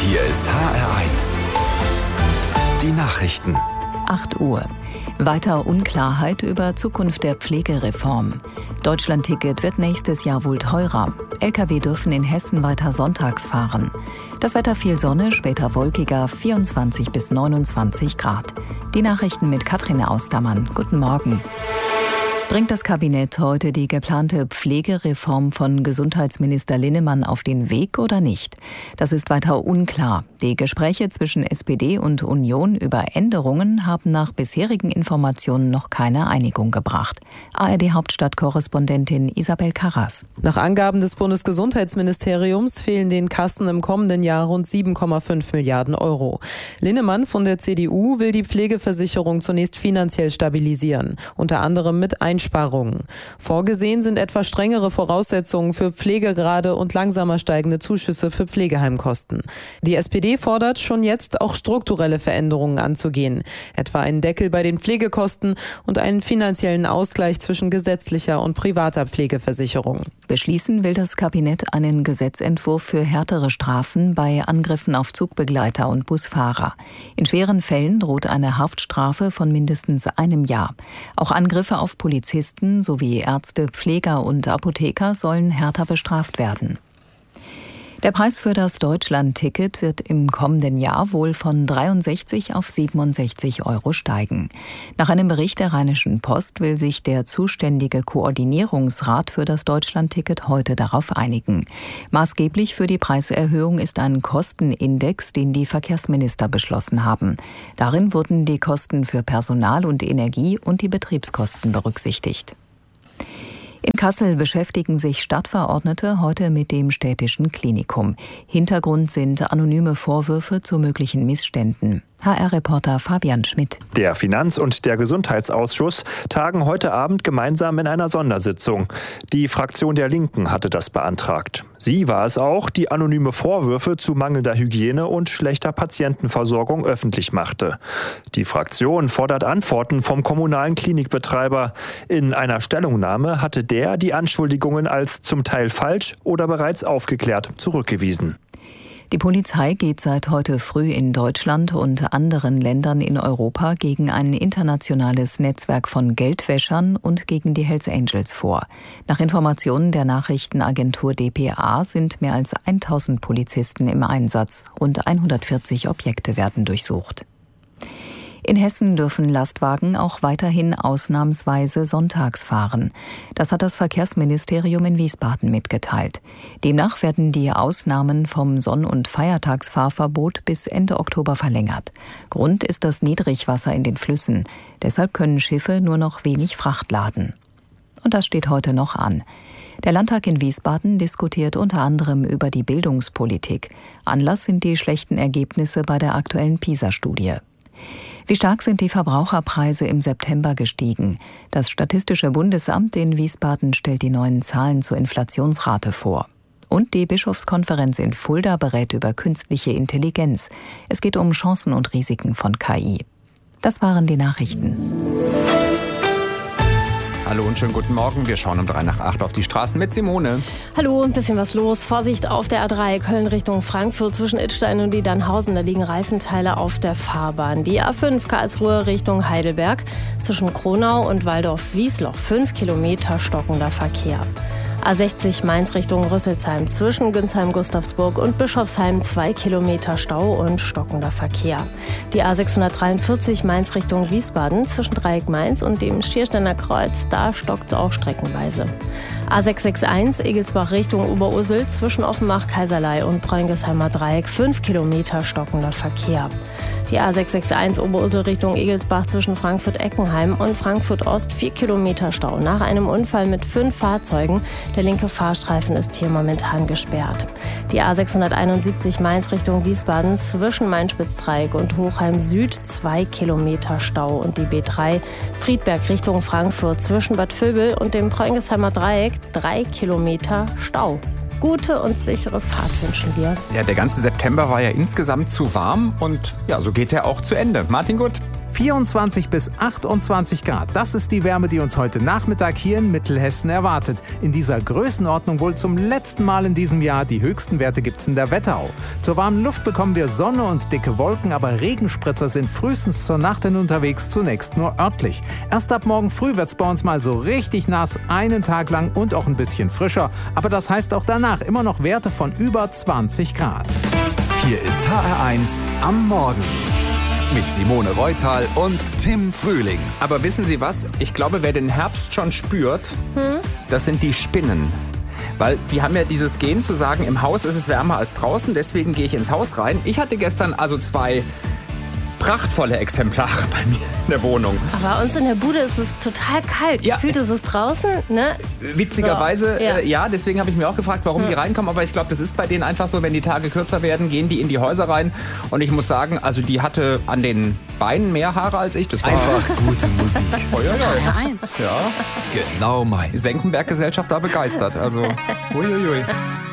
Hier ist HR1. Die Nachrichten. 8 Uhr. Weiter Unklarheit über Zukunft der Pflegereform. Deutschlandticket wird nächstes Jahr wohl teurer. Lkw dürfen in Hessen weiter sonntags fahren. Das Wetter viel Sonne, später wolkiger, 24 bis 29 Grad. Die Nachrichten mit Katrin Austermann. Guten Morgen. Bringt das Kabinett heute die geplante Pflegereform von Gesundheitsminister Linnemann auf den Weg oder nicht? Das ist weiter unklar. Die Gespräche zwischen SPD und Union über Änderungen haben nach bisherigen Informationen noch keine Einigung gebracht. ARD-Hauptstadtkorrespondentin Isabel Karras. Nach Angaben des Bundesgesundheitsministeriums fehlen den Kassen im kommenden Jahr rund 7,5 Milliarden Euro. Linnemann von der CDU will die Pflegeversicherung zunächst finanziell stabilisieren, unter anderem mit Einsparungen. Vorgesehen sind etwa strengere Voraussetzungen für Pflegegrade und langsamer steigende Zuschüsse für Pflegeheimkosten. Die SPD fordert schon jetzt auch strukturelle Veränderungen anzugehen, etwa einen Deckel bei den Pflegekosten und einen finanziellen Ausgleich zwischen gesetzlicher und privater Pflegeversicherung. Beschließen will das Kabinett einen Gesetzentwurf für härtere Strafen bei Angriffen auf Zugbegleiter und Busfahrer. In schweren Fällen droht eine Haftstrafe von mindestens einem Jahr. Auch Angriffe auf Polizisten sowie Ärzte, Pfleger und Apotheker sollen härter bestraft werden. Der Preis für das Deutschlandticket wird im kommenden Jahr wohl von 63 auf 67 Euro steigen. Nach einem Bericht der Rheinischen Post will sich der zuständige Koordinierungsrat für das Deutschlandticket heute darauf einigen. Maßgeblich für die Preiserhöhung ist ein Kostenindex, den die Verkehrsminister beschlossen haben. Darin wurden die Kosten für Personal und Energie und die Betriebskosten berücksichtigt. In Kassel beschäftigen sich Stadtverordnete heute mit dem städtischen Klinikum. Hintergrund sind anonyme Vorwürfe zu möglichen Missständen. HR-Reporter Fabian Schmidt. Der Finanz- und der Gesundheitsausschuss tagen heute Abend gemeinsam in einer Sondersitzung. Die Fraktion der Linken hatte das beantragt. Sie war es auch, die anonyme Vorwürfe zu mangelnder Hygiene und schlechter Patientenversorgung öffentlich machte. Die Fraktion fordert Antworten vom kommunalen Klinikbetreiber. In einer Stellungnahme hatte der die Anschuldigungen als zum Teil falsch oder bereits aufgeklärt zurückgewiesen. Die Polizei geht seit heute früh in Deutschland und anderen Ländern in Europa gegen ein internationales Netzwerk von Geldwäschern und gegen die Hells Angels vor. Nach Informationen der Nachrichtenagentur dpa sind mehr als 1000 Polizisten im Einsatz. Rund 140 Objekte werden durchsucht. In Hessen dürfen Lastwagen auch weiterhin ausnahmsweise sonntags fahren. Das hat das Verkehrsministerium in Wiesbaden mitgeteilt. Demnach werden die Ausnahmen vom Sonn- und Feiertagsfahrverbot bis Ende Oktober verlängert. Grund ist das Niedrigwasser in den Flüssen. Deshalb können Schiffe nur noch wenig Fracht laden. Und das steht heute noch an. Der Landtag in Wiesbaden diskutiert unter anderem über die Bildungspolitik. Anlass sind die schlechten Ergebnisse bei der aktuellen PISA-Studie. Wie stark sind die Verbraucherpreise im September gestiegen? Das Statistische Bundesamt in Wiesbaden stellt die neuen Zahlen zur Inflationsrate vor. Und die Bischofskonferenz in Fulda berät über künstliche Intelligenz. Es geht um Chancen und Risiken von KI. Das waren die Nachrichten. Hallo und schönen guten Morgen. Wir schauen um 7:55 auf die Straßen mit Simone. Hallo, ein bisschen was los. Vorsicht auf der A3 Köln Richtung Frankfurt zwischen Idstein und Idernhausen. Da liegen Reifenteile auf der Fahrbahn. Die A5 Karlsruhe Richtung Heidelberg zwischen Kronau und Waldorf-Wiesloch. 5 Kilometer stockender Verkehr. A60 Mainz Richtung Rüsselsheim zwischen Günsheim-Gustavsburg und Bischofsheim 2 Kilometer Stau und stockender Verkehr. Die A643 Mainz Richtung Wiesbaden zwischen Dreieck Mainz und dem Schiersteiner Kreuz, da stockt es auch streckenweise. A661 Egelsbach Richtung Oberursel zwischen Offenbach, Kaiserlei und Preungesheimer Dreieck 5 Kilometer stockender Verkehr. Die A661 Oberursel Richtung Egelsbach zwischen Frankfurt-Eckenheim und Frankfurt-Ost 4 Kilometer Stau. Nach einem Unfall mit 5 Fahrzeugen. Der linke Fahrstreifen ist hier momentan gesperrt. Die A671 Mainz Richtung Wiesbaden zwischen Main-Spitz-Dreieck und Hochheim Süd 2 Kilometer Stau. Und die B3 Friedberg Richtung Frankfurt zwischen Bad Vilbel und dem Preungesheimer Dreieck 3 Kilometer Stau. Gute und sichere Fahrt wünschen wir. Ja, der ganze September war ja insgesamt zu warm und ja, so geht er auch zu Ende. Martin Gutt. 24 bis 28 Grad. Das ist die Wärme, die uns heute Nachmittag hier in Mittelhessen erwartet. In dieser Größenordnung wohl zum letzten Mal in diesem Jahr. Die höchsten Werte gibt's in der Wetterau. Zur warmen Luft bekommen wir Sonne und dicke Wolken, aber Regenspritzer sind frühestens zur Nacht hin unterwegs, zunächst nur örtlich. Erst ab morgen früh wird's bei uns mal so richtig nass, einen Tag lang und auch ein bisschen frischer. Aber das heißt auch danach immer noch Werte von über 20 Grad. Hier ist HR1 am Morgen. Mit Simone Reutal und Tim Frühling. Aber wissen Sie was? Ich glaube, wer den Herbst schon spürt, das sind die Spinnen. Weil die haben ja dieses Gen zu sagen, im Haus ist es wärmer als draußen, deswegen gehe ich ins Haus rein. Ich hatte gestern also 2 prachtvolle Exemplare bei mir in der Wohnung. Aber bei uns in der Bude ist es total kalt. Ja. Gefühlt ist es draußen, ne? Witzigerweise, So, ja, deswegen habe ich mir auch gefragt, warum die reinkommen. Aber ich glaube, das ist bei denen einfach so, wenn die Tage kürzer werden, gehen die in die Häuser rein. Und ich muss sagen, also die hatte an den Beinen mehr Haare als ich. Das war Einfach gute Musik. Ja. Genau meins. Senckenberg-Gesellschaft war begeistert. Also, uiuiui.